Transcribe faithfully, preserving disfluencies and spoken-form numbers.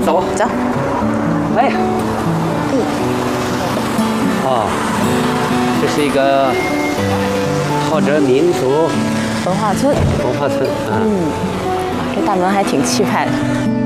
走走。 哎，哦，这是一个浩哲民族文化村。 文化村啊。 嗯，这大门还挺气派的。